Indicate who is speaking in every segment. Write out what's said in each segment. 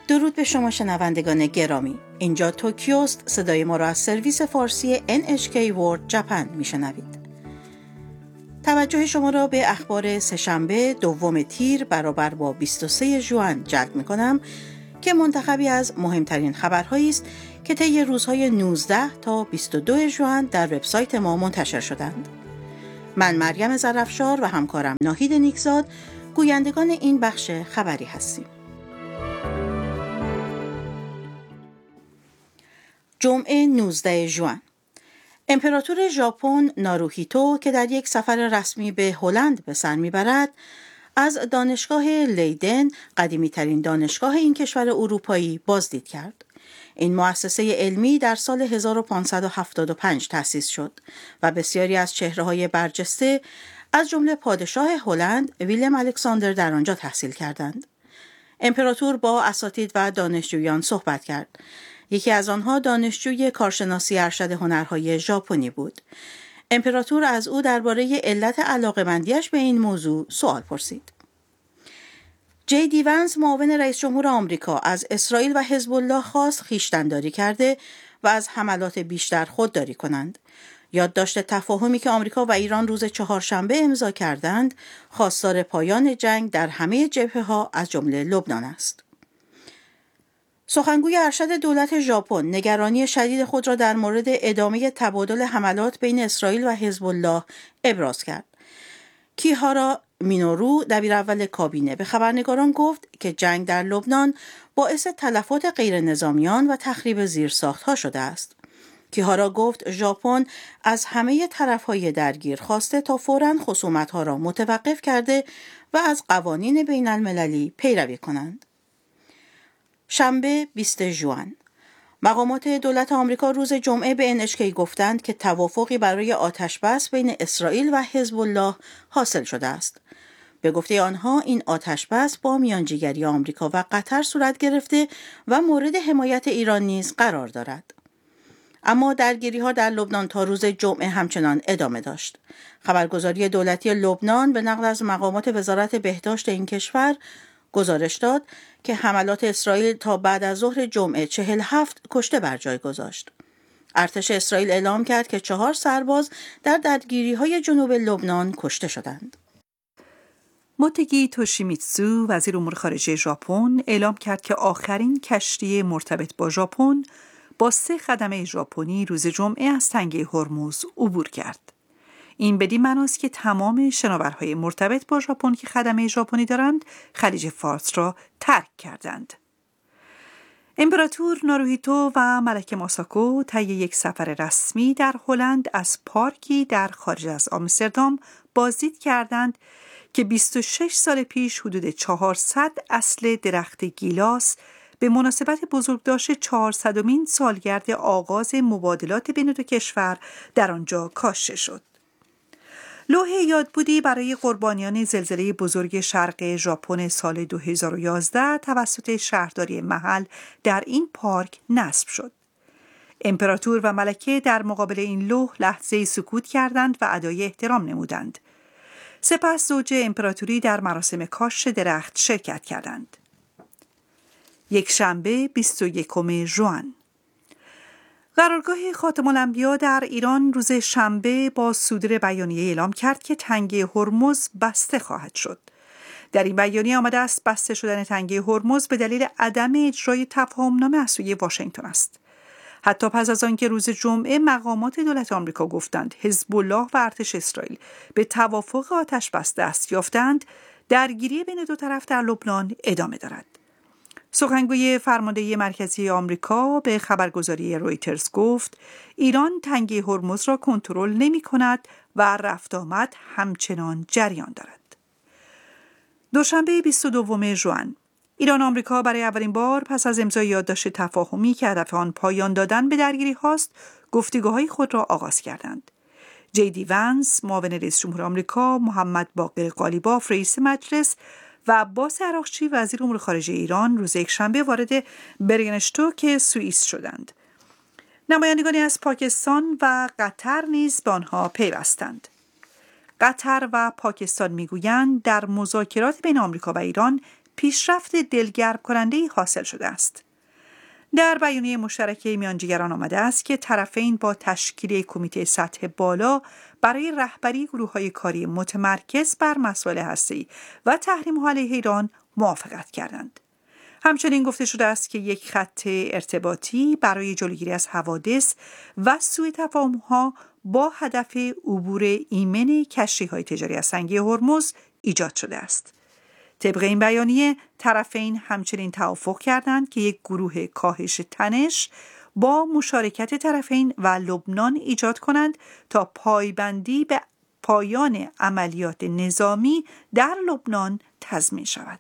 Speaker 1: درود به شما شنوندگان گرامی. اینجا توکیوست. صدای ما را از سرویس فارسی NHK World Japan میشنوید. توجه شما را به اخبار سه‌شنبه دوم تیر برابر با 23 ژوئن جلب می‌کنم که منتخبی از مهمترین خبرهایی است که طی روزهای 19 تا 22 ژوئن در وبسایت ما منتشر شدند. من مریم ظرفشار و همکارم ناهید نیکزاد گویندگان این بخش خبری هستیم. جمعه 19 ژوئن، امپراتور ژاپن ناروهیتو که در یک سفر رسمی به هلند به سر میبرد، از دانشگاه لیدن، قدیمی‌ترین دانشگاه این کشور اروپایی، بازدید کرد. این مؤسسه علمی در سال 1575 تأسیس شد و بسیاری از چهره‌های برجسته از جمله پادشاه هلند ویلم الکساندر در آنجا تحصیل کردند. امپراتور با اساتید و دانشجویان صحبت کرد. یکی از آنها دانشجوی کارشناسی ارشد هنرهای ژاپنی بود. امپراتور از او درباره علت علاقه‌مندیش به این موضوع سوال پرسید. جی دی ونس، معاون رئیس جمهور آمریکا، از اسرائیل و حزب الله خواست خویشتن‌داری کرده و از حملات بیشتر خودداری کنند. یادداشت تفاهمی که آمریکا و ایران روز چهارشنبه امضا کردند، خواستار پایان جنگ در همه جبهه‌ها از جمله لبنان است. سخنگوی ارشد دولت ژاپن نگرانی شدید خود را در مورد ادامه تبادل حملات بین اسرائیل و حزب الله ابراز کرد. کیهارا مینورو، دبیراول کابینه، به خبرنگاران گفت که جنگ در لبنان باعث تلفات غیر نظامیان و تخریب زیرساخت‌ها شده است. کیهارا گفت ژاپن از همه طرف‌های درگیر خواسته تا فوراً خصومت‌ها را متوقف کرده و از قوانین بین المللی پیروی کنند. شنبه 20 ژوئن، مقامات دولت آمریکا روز جمعه به NHK گفتند که توافقی برای آتشبس بین اسرائیل و حزب الله حاصل شده است. به گفته آنها این آتشبس با میانجیگری آمریکا و قطر صورت گرفته و مورد حمایت ایران نیز قرار دارد. اما درگیری‌ها در لبنان تا روز جمعه همچنان ادامه داشت. خبرگزاری دولتی لبنان به نقل از مقامات وزارت بهداشت این کشور گزارش داد که حملات اسرائیل تا بعد از ظهر جمعه 47 کشته بر جای گذاشت. ارتش اسرائیل اعلام کرد که 4 سرباز در درگیری‌های جنوب لبنان کشته شدند.
Speaker 2: موتگی توشیمیتسو، وزیر امور خارجه ژاپن، اعلام کرد که آخرین کشتی مرتبط با ژاپن با 3 خدمه ژاپنی روز جمعه از تنگه هرمز عبور کرد. این بدین معناست که تمام شناورهای مرتبط با ژاپن که خدمه ژاپنی دارند، خلیج فارس را ترک کردند. امپراتور ناروهیتو و ملکه ماساکو طی یک سفر رسمی در هلند از پارکی در خارج از آمستردام بازدید کردند که 26 سال پیش حدود 400 اصل درخت گیلاس به مناسبت بزرگداشت 400مین سالگرد آغاز مبادلات بین دو کشور در آنجا کاشته شد. لوح یادبودی برای قربانیان زلزله بزرگ شرق ژاپن سال 2011 توسط شهرداری محل در این پارک نصب شد. امپراتور و ملکه در مقابل این لوح لحظه سکوت کردند و ادای احترام نمودند. سپس زوج امپراتوری در مراسم کاشت درخت شرکت کردند. یک شنبه 21 ژوئن، قرارگاه خاتم الانبیا در ایران روز شنبه با صدور بیانیه اعلام کرد که تنگه هرمز بسته خواهد شد. در این بیانیه آمده است بسته شدن تنگه هرمز به دلیل عدم اجرای تفاهم‌نامه از سوی واشنگتن است. حتی پس از آنکه روز جمعه مقامات دولت آمریکا گفتند حزب الله و ارتش اسرائیل به توافق آتشبس دست یافتند، درگیری بین دو طرف در لبنان ادامه دارد. سخنگوی فرماندهی مرکزی آمریکا به خبرگزاری رویترز گفت ایران تنگه هرمز را کنترل نمی‌کند و رفت آمد همچنان جریان دارد. دوشنبه 22 ژوئن، ایران و آمریکا برای اولین بار پس از امضای یادداشت تفاهمی که هدف آن پایان دادن به درگیری هاست، گفتگوهای خود را آغاز کردند. جی دی ونس، معاون رئیس جمهور آمریکا، محمد باقر قالیباف، رئیس مجلس و عباس عراقچی، وزیر امور خارجه ایران، روز یکشنبه وارد برگنشتوک سوئیس شدند. نمایندگانی از پاکستان و قطر نیز به آنها پیوستند. قطر و پاکستان میگویند در مذاکرات بین آمریکا و ایران پیشرفت دلگرم کننده‌ای حاصل شده است. در بیانیه مشترک میانجیگران آمده است که طرفین با تشکیل کمیته سطح بالا برای رهبری گروه‌های کاری متمرکز بر مسائل هسته‌ای و تحریم‌ها علیه ایران موافقت کردند. همچنین گفته شده است که یک خط ارتباطی برای جلوگیری از حوادث و سوء تفاهم‌ها با هدف عبور ایمن کشتی‌های تجاری از سنگی هرمز ایجاد شده است. طبق این بیانیه طرفین همچنین توافق کردند که یک گروه کاهش تنش با مشارکت طرفین و لبنان ایجاد کنند تا پایبندی به پایان عملیات نظامی در لبنان تضمین شود.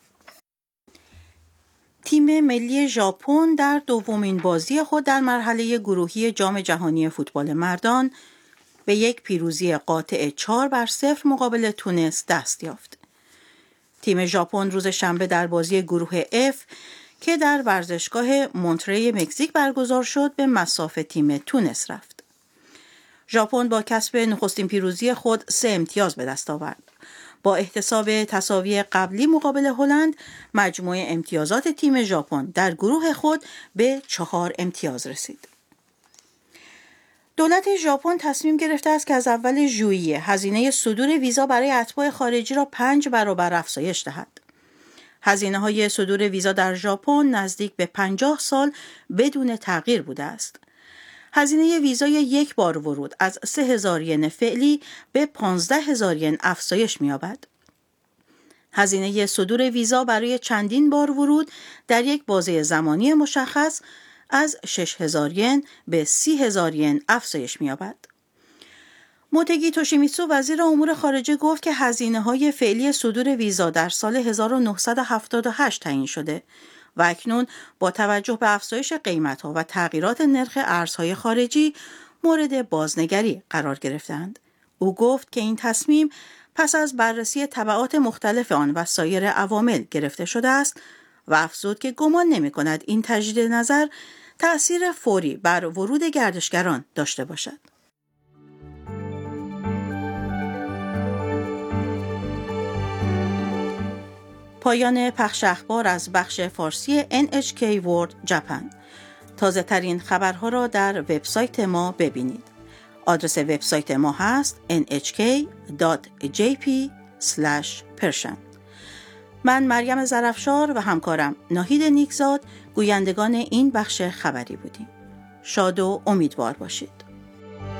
Speaker 1: تیم ملی ژاپن در دومین بازی خود در مرحله گروهی جام جهانی فوتبال مردان به یک پیروزی قاطع 4-0 مقابل تونس دست یافت. تیم ژاپن روز شنبه در بازی گروه F که در ورزشگاه مونتری مکزیک برگزار شد به مصاف تیم تونس رفت. ژاپن با کسب نخستین پیروزی خود 3 امتیاز به دست آورد. با احتساب تساوی قبلی مقابل هلند، مجموع امتیازات تیم ژاپن در گروه خود به 4 امتیاز رسید. دولت ژاپن تصمیم گرفته است که از اول ژوئیه هزینه صدور ویزا برای اتباع خارجی را 5 برابر افزایش دهد. هزینه‌های صدور ویزا در ژاپن نزدیک به 50 سال بدون تغییر بوده است. هزینه ویزای یک بار ورود از 3000 ین فعلی به 15000 ین افزایش می‌یابد. هزینه صدور ویزا برای چندین بار ورود در یک بازه زمانی مشخص از 6000 ین به 30000 ین افزایش می‌یابد. موتگی توشیمیتسو وزیر امور خارجه گفت که هزینه‌های فعلی صدور ویزا در سال 1978 تعیین شده و اکنون با توجه به افزایش قیمت‌ها و تغییرات نرخ ارزهای خارجی مورد بازنگری قرار گرفتند. او گفت که این تصمیم پس از بررسی تبعات مختلف آن و سایر عوامل گرفته شده است و افزود که گمان نمی‌کند این تجدید نظر تأثیر فوری بر ورود گردشگران داشته باشد. پایان پخش اخبار از بخش فارسی NHK World Japan. تازه ترین خبرها را در وبسایت ما ببینید. آدرس وبسایت ما هست nhk.jp/persian. من مریم ظرفشار و همکارم ناهید نیکزاد گویندگان این بخش خبری بودیم. شاد و امیدوار باشید.